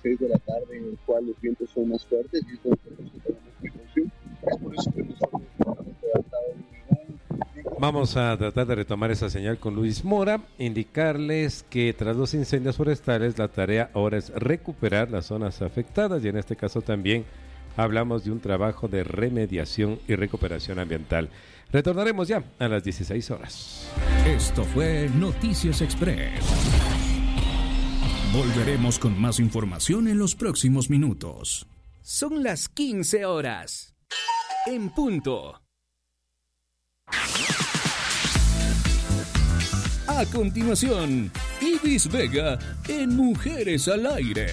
6 de la tarde, en el cual los vientos son más fuertes y es donde tenemos que tener precaución. Es por eso que nosotros no hemos levantado ningún... Vamos a tratar de retomar esa señal con Luis Mora, indicarles que tras los incendios forestales la tarea ahora es recuperar las zonas afectadas y en este caso también hablamos de un trabajo de remediación y recuperación ambiental. Retornaremos ya a las 16 horas. Esto fue Noticias Express. Volveremos con más información en los próximos minutos. Son las 15 horas. En punto. A continuación, Ibis Vega en Mujeres al Aire.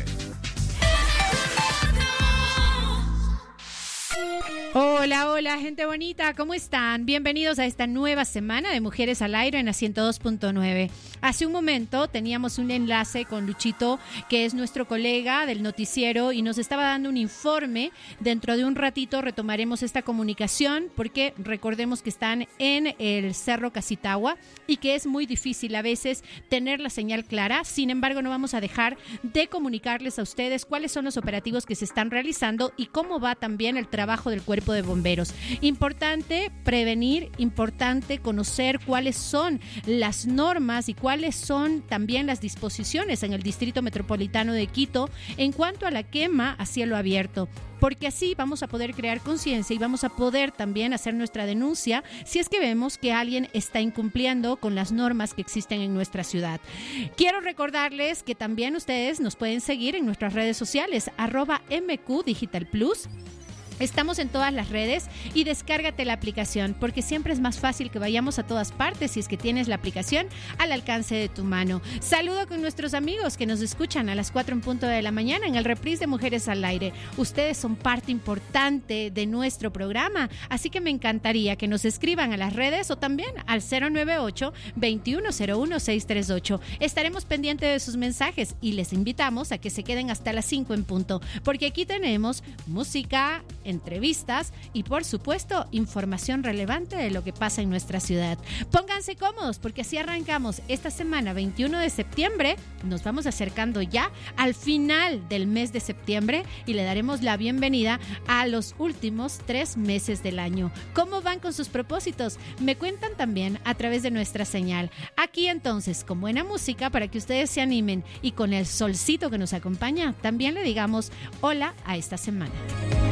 Hola, hola, gente bonita, ¿cómo están? Bienvenidos a esta nueva semana de Mujeres al Aire en la 102.9. Hace un momento teníamos un enlace con Luchito, que es nuestro colega del noticiero, y nos estaba dando un informe. Dentro de un ratito retomaremos esta comunicación porque recordemos que están en el Cerro Casitagua y que es muy difícil a veces tener la señal clara. Sin embargo, no vamos a dejar de comunicarles a ustedes cuáles son los operativos que se están realizando y cómo va también el trabajo del Cuerpo de Bomberos. Importante prevenir, importante conocer cuáles son las normas y cuáles son también las disposiciones en el Distrito Metropolitano de Quito en cuanto a la quema a cielo abierto, porque así vamos a poder crear conciencia y vamos a poder también hacer nuestra denuncia si es que vemos que alguien está incumpliendo con las normas que existen en nuestra ciudad. Quiero recordarles que también ustedes nos pueden seguir en nuestras redes sociales, @MQ Digital Plus. Estamos en todas las redes y descárgate la aplicación porque siempre es más fácil que vayamos a todas partes si es que tienes la aplicación al alcance de tu mano. Saludo con nuestros amigos que nos escuchan a las 4 en punto de la mañana en el reprise de Mujeres al Aire. Ustedes son parte importante de nuestro programa, así que me encantaría que nos escriban a las redes o también al 098-2101-638. Estaremos pendientes de sus mensajes y les invitamos a que se queden hasta las 5 en punto, porque aquí tenemos música, entrevistas y por supuesto información relevante de lo que pasa en nuestra ciudad. Pónganse cómodos porque así arrancamos esta semana 21 de septiembre. Nos vamos acercando ya al final del mes de septiembre y le daremos la bienvenida a los últimos 3 meses del año. ¿Cómo van con sus propósitos? Me cuentan también a través de nuestra señal. Aquí entonces, con buena música para que ustedes se animen y con el solcito que nos acompaña, también le digamos hola a esta semana.